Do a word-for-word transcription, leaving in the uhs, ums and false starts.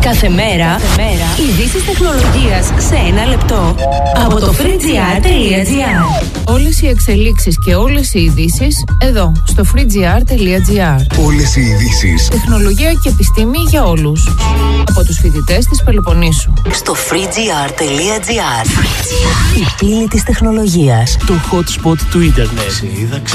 Κάθε μέρα, κάθε μέρα ειδήσεις τεχνολογίας σε ένα λεπτό από το freegr τελεία gr. Όλες οι εξελίξεις και όλες οι ειδήσεις εδώ, στο freegr τελεία gr. Όλες οι ειδήσεις. Τεχνολογία και επιστήμη για όλους. Από τους φοιτητές της Πελοποννήσου. Στο freegr τελεία gr. Η πύλη της τεχνολογίας. Το hotspot του ίντερνετ.